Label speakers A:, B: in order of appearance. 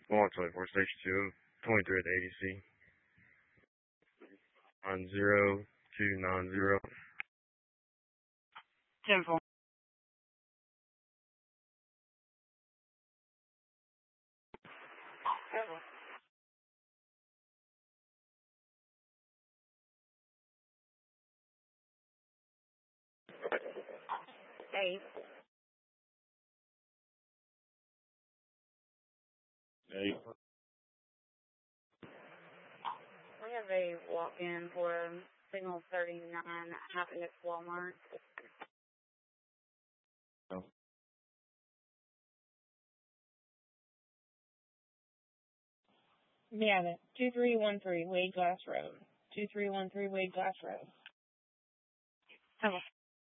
A: One 24 Station 2, 23 at the ADC. On 0290.
B: 10-4.
C: Hey.
A: Hey.
C: We have a walk-in for Signal 39 happened at Walmart.
A: No.
B: Yeah, 2313 Wade Glass Road. 2313 Wade Glass Road.
C: Okay.